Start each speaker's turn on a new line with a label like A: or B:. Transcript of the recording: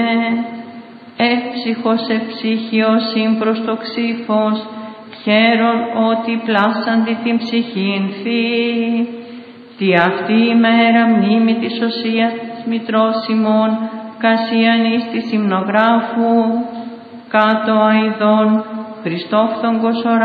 A: Εύψυχος εψύχιος προς το ξύφος, χαίρον ότι πλάσαντι την ψυχήν φύ. Τι αυτή η μέρα μνήμη της οσίας μητρός ημών, Κασιανής της υμνογράφου, κάτω αηδών, Χριστόφθογκος